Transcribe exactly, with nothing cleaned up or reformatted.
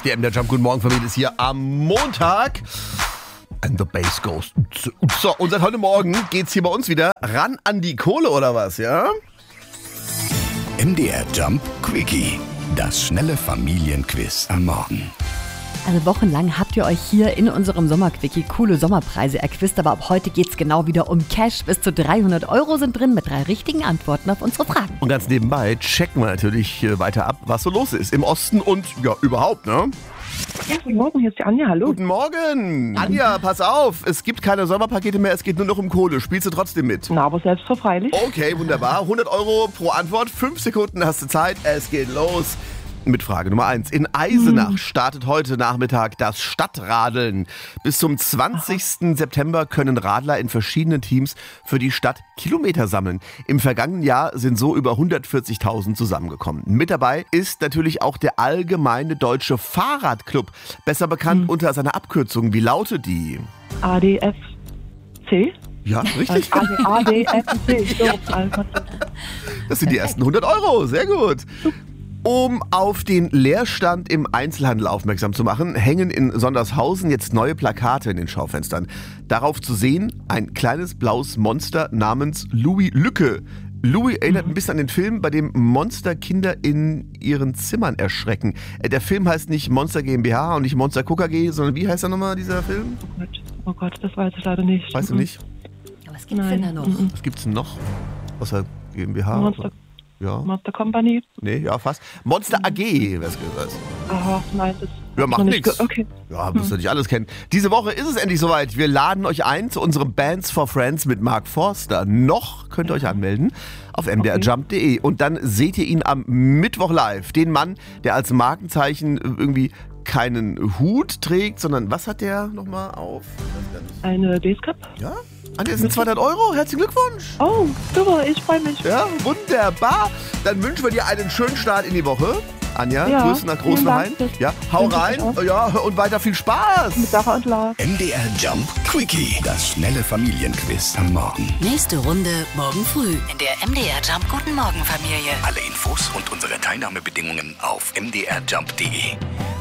Die M D R Jump Guten Morgen Familie ist hier am Montag. And the bass goes. So, und seit heute Morgen geht's hier bei uns wieder ran an die Kohle oder was, ja? M D R Jump Quickie. Das schnelle Familienquiz am Morgen. Also wochenlang habt ihr euch hier in unserem Sommerquickie coole Sommerpreise erquizt, aber ab heute geht's genau wieder um Cash. Bis zu dreihundert Euro sind drin mit drei richtigen Antworten auf unsere Fragen. Und ganz nebenbei checken wir natürlich weiter ab, was so los ist im Osten und ja, überhaupt, ne? Ja, guten Morgen, hier ist die Anja, hallo. Guten Morgen! Anja, pass auf, es gibt keine Sommerpakete mehr, es geht nur noch um Kohle. Spielst du trotzdem mit? Na, aber selbstverfreilich. Okay, wunderbar. hundert Euro pro Antwort, fünf Sekunden hast du Zeit, es geht los. Mit Frage Nummer eins. In Eisenach startet heute Nachmittag das Stadtradeln. Bis zum zwanzigsten September können Radler in verschiedenen Teams für die Stadt Kilometer sammeln. Im vergangenen Jahr sind so über hundertvierzigtausend zusammengekommen. Mit dabei ist natürlich auch der Allgemeine Deutsche Fahrradclub, besser bekannt mhm. unter seiner Abkürzung. Wie lautet die? A D F C? Ja, richtig. A D F C. Das sind die ersten hundert Euro. Sehr gut. Um auf den Leerstand im Einzelhandel aufmerksam zu machen, hängen in Sondershausen jetzt neue Plakate in den Schaufenstern. Darauf zu sehen ein kleines blaues Monster namens Louis Lücke. Louis erinnert ein bisschen an den Film, bei dem Monster Kinder in ihren Zimmern erschrecken. Der Film heißt nicht Monster GmbH und nicht Monster K K G, sondern wie heißt der nochmal, dieser Film? Oh Gott, oh Gott, das weiß ich leider nicht. Weißt du nicht? Aber was gibt's denn da noch? Was gibt's denn noch? Außer GmbH? Monster Ja. Monster Company? Nee, ja, fast. Monster A G, was gesagt. Aha, nein, das Ja, macht nichts. Okay. Ja, müsst ihr nicht alles kennen. Diese Woche ist es endlich soweit. Wir laden euch ein zu unserem Bands for Friends mit Mark Forster. Noch könnt ihr euch anmelden auf m d r jump punkt d e. Und dann seht ihr ihn am Mittwoch live. Den Mann, der als Markenzeichen irgendwie keinen Hut trägt, sondern was hat der nochmal auf? Eine Basecap? Ja? Anja, das sind zweihundert Euro. Herzlichen Glückwunsch. Oh, super, ich freue mich. Ja, wunderbar. Dann wünschen wir dir einen schönen Start in die Woche. Anja, Ja, Grüße nach Großenhain. Ja, hau Wünsche ich rein. auch. Ja, und weiter viel Spaß. Mit Sarah und Lars. M D R Jump Quickie. Das schnelle Familienquiz am Morgen. Nächste Runde morgen früh in der M D R Jump Guten Morgen Familie. Alle Infos und unsere Teilnahmebedingungen auf m d r jump punkt d e.